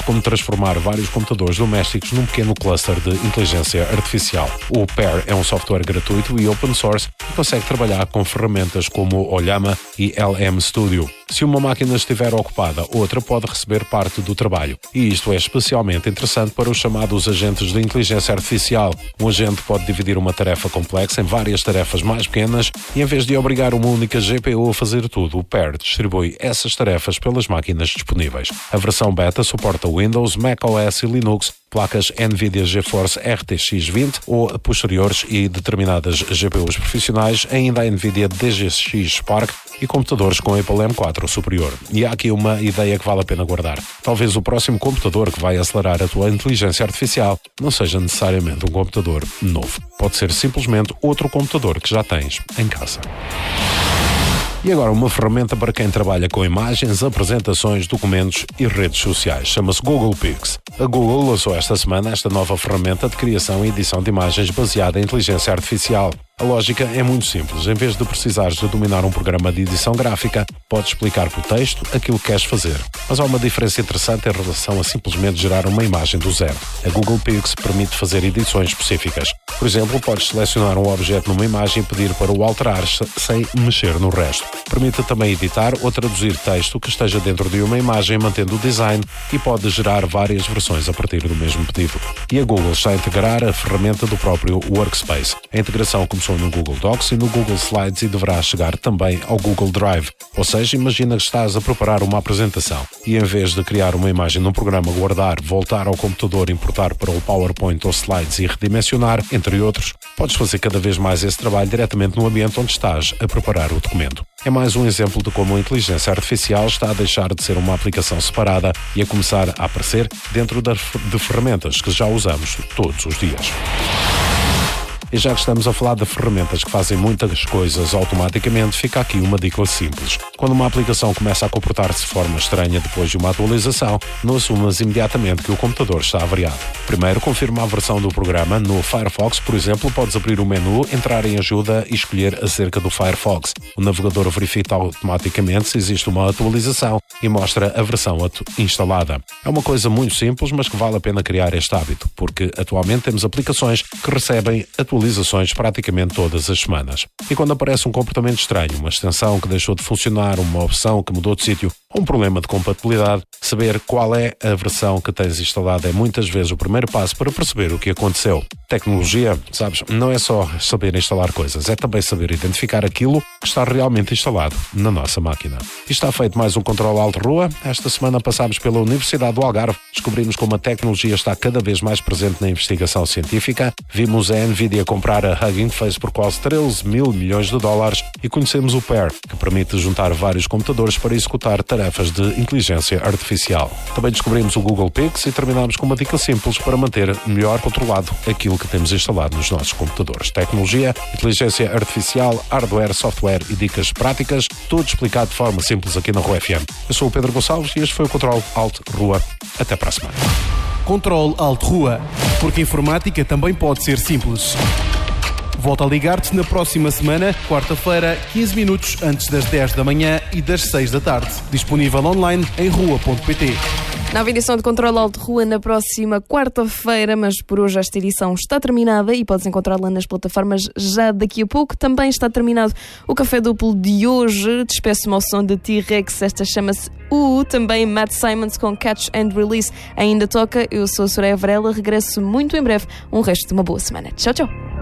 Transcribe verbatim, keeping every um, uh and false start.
como transformar vários computadores domésticos num pequeno cluster de inteligência artificial. O Pair é um software gratuito e open source que consegue trabalhar com ferramentas como o Llama e L M Studio. Se uma máquina estiver ocupada, outra pode receber parte do trabalho. E isto é especialmente interessante para os chamados agentes de inteligência artificial. Um agente pode dividir uma tarefa complexa em várias tarefas mais pequenas e, em vez de obrigar uma única G P U a fazer tudo, o Pair distribui essas tarefas pelas máquinas disponíveis. A versão beta suporta Windows, macOS e Linux, placas NVIDIA GeForce R T X vinte ou posteriores e determinadas G P Us profissionais, ainda a NVIDIA D G X Spark e computadores com Apple M quatro superior. E há aqui uma ideia que vale a pena guardar. Talvez o próximo computador que vai acelerar a tua inteligência artificial não seja necessariamente um computador novo. Pode ser simplesmente outro computador que já tens em casa. E agora uma ferramenta para quem trabalha com imagens, apresentações, documentos e redes sociais. Chama-se Google Pics. A Google lançou esta semana esta nova ferramenta de criação e edição de imagens baseada em inteligência artificial. A lógica é muito simples. Em vez de precisares de dominar um programa de edição gráfica, podes explicar por texto aquilo que queres fazer. Mas há uma diferença interessante em relação a simplesmente gerar uma imagem do zero. A Google Pics permite fazer edições específicas. Por exemplo, podes selecionar um objeto numa imagem e pedir para o alterar sem mexer no resto. Permite também editar ou traduzir texto que esteja dentro de uma imagem mantendo o design e pode gerar várias versões a partir do mesmo pedido. E a Google está a integrar a ferramenta do próprio Workspace. A integração começou no Google Docs e no Google Slides e deverá chegar também ao Google Drive. Ou seja, imagina que estás a preparar uma apresentação e em vez de criar uma imagem num programa, guardar, voltar ao computador, importar para o PowerPoint ou Slides e redimensionar, entre outros, podes fazer cada vez mais esse trabalho diretamente no ambiente onde estás a preparar o documento. É mais um exemplo de como a inteligência artificial está a deixar de ser uma aplicação separada e a começar a aparecer dentro de ferramentas que já usamos todos os dias. E já que estamos a falar de ferramentas que fazem muitas coisas automaticamente, fica aqui uma dica simples. Quando uma aplicação começa a comportar-se de forma estranha depois de uma atualização, não assumas imediatamente que o computador está avariado. Primeiro, confirma a versão do programa. No Firefox, por exemplo, podes abrir o menu, entrar em ajuda e escolher acerca do Firefox. O navegador verifica automaticamente se existe uma atualização e mostra a versão instalada. É uma coisa muito simples, mas que vale a pena criar este hábito, porque atualmente temos aplicações que recebem atualizações atualizações praticamente todas as semanas. E quando aparece um comportamento estranho, uma extensão que deixou de funcionar, uma opção que mudou de sítio, ou um problema de compatibilidade, saber qual é a versão que tens instalada é muitas vezes o primeiro passo para perceber o que aconteceu. Tecnologia, sabes, não é só saber instalar coisas, é também saber identificar aquilo que está realmente instalado na nossa máquina. E está feito mais um Controle Alt Rua. Esta semana passámos pela Universidade do Algarve, descobrimos como a tecnologia está cada vez mais presente na investigação científica, vimos a NVIDIA comprar a Hugging Face por quase treze mil milhões de dólares e conhecemos o Pair, que permite juntar vários computadores para executar tarefas de inteligência artificial. Também descobrimos o Google Pics e terminamos com uma dica simples para manter melhor controlado aquilo que temos instalado nos nossos computadores. Tecnologia, inteligência artificial, hardware, software e dicas práticas, tudo explicado de forma simples aqui na Rua F M. Eu sou o Pedro Gonçalves e este foi o Controle Alt Rua. Até para a semana. Controle Alt Rua, porque a informática também pode ser simples. Volto a ligar-te na próxima semana, quarta-feira, quinze minutos antes das dez da manhã e das seis da tarde. Disponível online em rua ponto pt. Nova edição de Controle Alt Rua na próxima quarta-feira, mas por hoje esta edição está terminada e podes encontrá-la nas plataformas já daqui a pouco. Também está terminado o Café Duplo de hoje. Despeço-me ao som de T-Rex, esta chama-se U. Também Matt Simons com Catch and Release ainda toca. Eu sou a Soraya Varela, regresso muito em breve. Um resto de uma boa semana. Tchau, tchau.